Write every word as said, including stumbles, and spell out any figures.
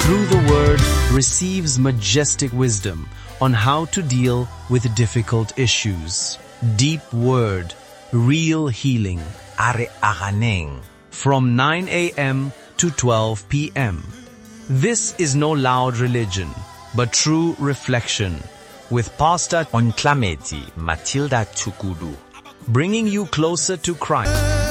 through the Word, receives majestic wisdom on how to deal with difficult issues. Deep Word, real healing. Are aganeng. From nine a m to twelve p m This is no loud religion, but true reflection, with Pastor Ontlamedi Matilda Chukudu, bringing you closer to Christ.